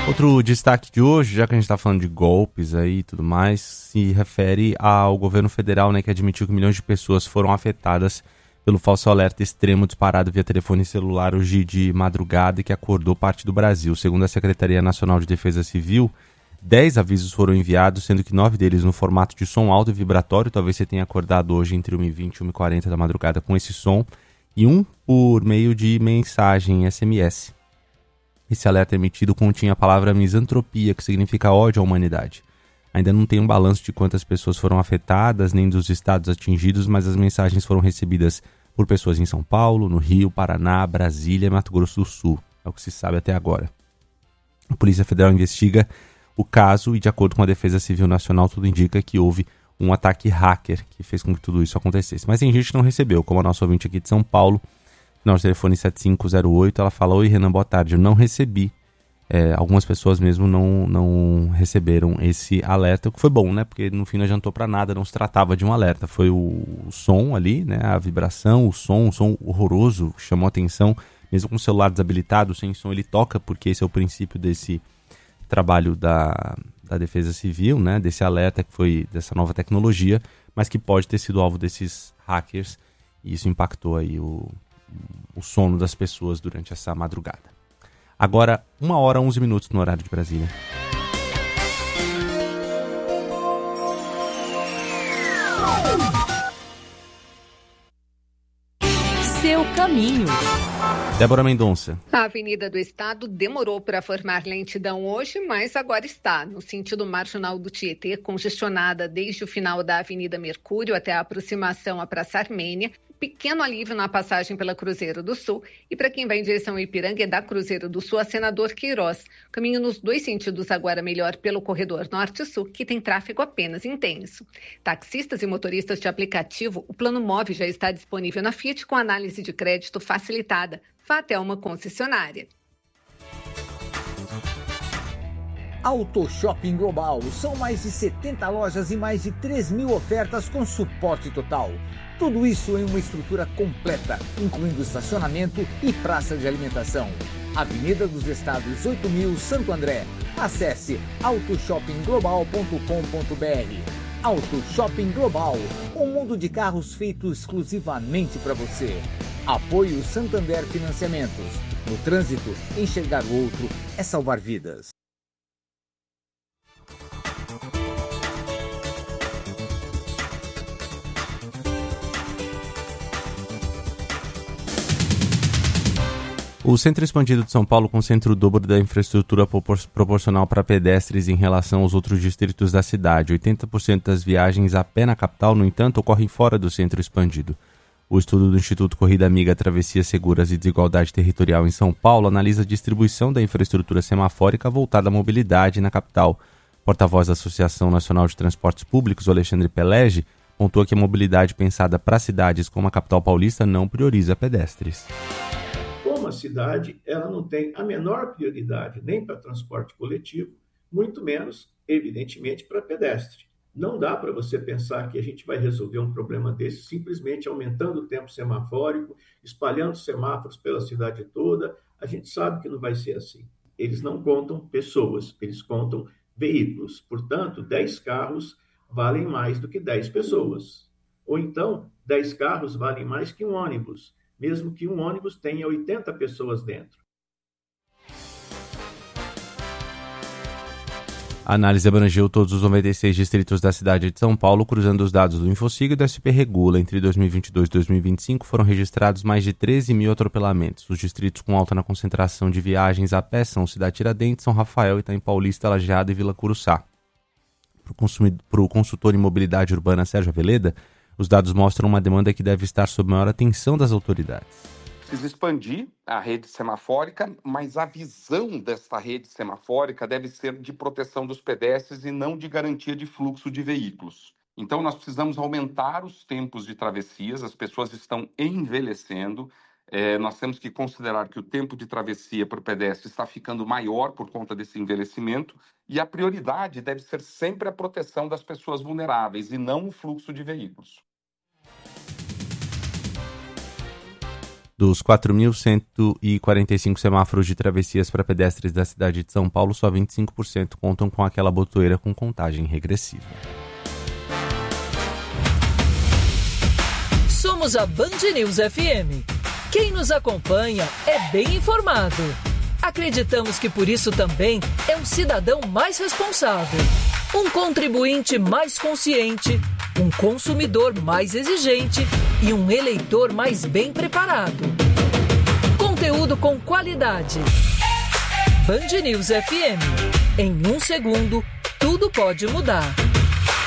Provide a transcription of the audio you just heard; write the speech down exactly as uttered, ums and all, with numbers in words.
Outro destaque de hoje, já que a gente está falando de golpes aí e tudo mais, se refere ao governo federal, né, que admitiu que milhões de pessoas foram afetadas pelo falso alerta extremo disparado via telefone celular hoje de madrugada e que acordou parte do Brasil. Segundo a Secretaria Nacional de Defesa Civil, dez avisos foram enviados, sendo que nove deles no formato de som alto e vibratório. Talvez você tenha acordado hoje entre uma e vinte e uma e quarenta da madrugada com esse som, e um por meio de mensagem S M S. Esse alerta emitido continha a palavra misantropia, que significa ódio à humanidade. Ainda não tem um balanço de quantas pessoas foram afetadas, nem dos estados atingidos, mas as mensagens foram recebidas por pessoas em São Paulo, no Rio, Paraná, Brasília e Mato Grosso do Sul. É o que se sabe até agora. A Polícia Federal investiga o caso e, de acordo com a Defesa Civil Nacional, tudo indica que houve um ataque hacker que fez com que tudo isso acontecesse. Mas tem gente que não recebeu, como a nossa ouvinte aqui de São Paulo, nosso telefone sete cinco zero oito, ela fala: oi Renan, boa tarde, eu não recebi. É, algumas pessoas mesmo não, não receberam esse alerta, o que foi bom, né? Porque no fim não adiantou para nada, não se tratava de um alerta. Foi o, o som ali, né? A vibração, o som, o som horroroso, chamou atenção. Mesmo com o celular desabilitado, sem som ele toca, porque esse é o princípio desse trabalho da, da Defesa Civil, né? Desse alerta que foi dessa nova tecnologia, mas que pode ter sido alvo desses hackers, e isso impactou aí o o sono das pessoas durante essa madrugada. Agora, uma hora, onze minutos no horário de Brasília. Seu caminho. Débora Mendonça. A Avenida do Estado demorou para formar lentidão hoje, mas agora está, no sentido marginal do Tietê, congestionada desde o final da Avenida Mercúrio até a aproximação à Praça Armênia. Pequeno alívio na passagem pela Cruzeiro do Sul. E para quem vai em direção ao Ipiranga, é da Cruzeiro do Sul a Senador Queiroz. Caminho nos dois sentidos agora melhor pelo corredor norte-sul, que tem tráfego apenas intenso. Taxistas e motoristas de aplicativo, o plano móvel já está disponível na Fiat com análise de crédito facilitada. Vá até uma concessionária. Auto Shopping Global. São mais de setenta lojas e mais de três mil ofertas com suporte total. Tudo isso em uma estrutura completa, incluindo estacionamento e praça de alimentação. Avenida dos Estados oito mil, Santo André. Acesse auto shopping global ponto com ponto b r. Auto Shopping Global, um mundo de carros feito exclusivamente para você. Apoio Santander Financiamentos. No trânsito, enxergar o outro é salvar vidas. O Centro Expandido de São Paulo concentra o dobro da infraestrutura propor- proporcional para pedestres em relação aos outros distritos da cidade. oitenta por cento das viagens a pé na capital, no entanto, ocorrem fora do Centro Expandido. O estudo do Instituto Corrida Amiga, Travessias Seguras e Desigualdade Territorial em São Paulo analisa a distribuição da infraestrutura semafórica voltada à mobilidade na capital. Porta-voz da Associação Nacional de Transportes Públicos, o Alexandre Pelege, pontua que a mobilidade pensada para cidades como a capital paulista não prioriza pedestres. Como a cidade, ela não tem a menor prioridade nem para transporte coletivo, muito menos, evidentemente, para pedestre. Não dá para você pensar que a gente vai resolver um problema desse simplesmente aumentando o tempo semafórico, espalhando semáforos pela cidade toda. A gente sabe que não vai ser assim. Eles não contam pessoas, eles contam veículos. Portanto, dez carros valem mais do que dez pessoas. Ou então, dez carros valem mais que um ônibus, mesmo que um ônibus tenha oitenta pessoas dentro. A análise abrangeu todos os noventa e seis distritos da cidade de São Paulo, cruzando os dados do Infociga e do S P Regula. Entre dois mil e vinte e dois e dois mil e vinte e cinco foram registrados mais de treze mil atropelamentos. Os distritos com alta na concentração de viagens a pé são Cidade Tiradentes, São Rafael, Itaim Paulista, Lajeado e Vila Curuçá. Para o consultor em mobilidade urbana Sérgio Aveleda, os dados mostram uma demanda que deve estar sob maior atenção das autoridades. Precisa expandir a rede semafórica, mas a visão desta rede semafórica deve ser de proteção dos pedestres e não de garantia de fluxo de veículos. Então, nós precisamos aumentar os tempos de travessias, as pessoas estão envelhecendo, é, nós temos que considerar que o tempo de travessia para o pedestre está ficando maior por conta desse envelhecimento, e a prioridade deve ser sempre a proteção das pessoas vulneráveis e não o fluxo de veículos. Dos quatro mil cento e quarenta e cinco semáforos de travessias para pedestres da cidade de São Paulo, só vinte e cinco por cento contam com aquela botoeira com contagem regressiva. Somos a Band News F M. Quem nos acompanha é bem informado. Acreditamos que por isso também é um cidadão mais responsável, um contribuinte mais consciente, um consumidor mais exigente e um eleitor mais bem preparado. Conteúdo com qualidade. Band News F M. Em um segundo, tudo pode mudar.